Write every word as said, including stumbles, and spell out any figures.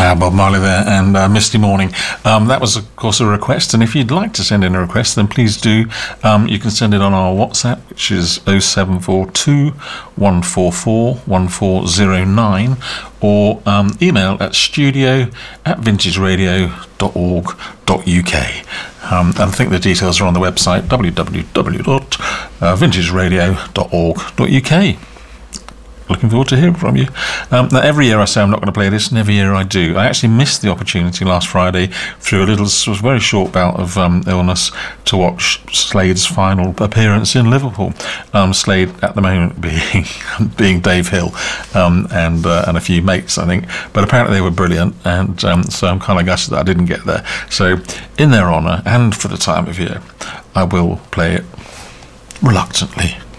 Ah, Bob Marley there, and uh, Misty Morning. Um, that was, of course, a request, and if you'd like to send in a request, then please do. Um, you can send it on our WhatsApp, which is oh seven four two, one four four, one four oh nine, or um, email at studio at vintageradio dot org dot U K. Um, and I think the details are on the website, w w w dot vintage radio dot org dot U K. Looking forward to hearing from you. Um, now, every year I say I'm not going to play this, and every year I do. I actually missed the opportunity last Friday through a little, was a very short bout of um, illness to watch Slade's final appearance in Liverpool. Um, Slade at the moment being being Dave Hill um, and uh, and a few mates, I think. But apparently they were brilliant, and um, so I'm kind of gutted that I didn't get there. So, in their honour and for the time of year, I will play it reluctantly.